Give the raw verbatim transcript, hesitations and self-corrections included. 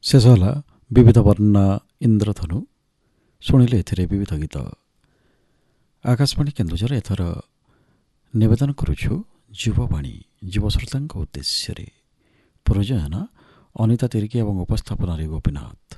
ଶେଷ ହେଲା ବିବିଧ ବର୍ଣ୍ଣ ଇନ୍ଦ୍ରଧନୁ। ଶୁଣିଲେ ଏଥିରେ ବିବିଧ ଗୀତ। ଆକାଶବାଣୀ କେନ୍ଦୁଝର ଏଥର ନିବେଦନ କରୁଛୁ ଯୁବବାଣୀ ଯୁବଶ୍ରୋତାଙ୍କ ଉଦ୍ଦେଶ୍ୟରେ। ପ୍ରଯୋଜନା ଅନିତା ତିର୍କି ଏବଂ ଉପସ୍ଥାପନାରେ ଗୋପୀନାଥ।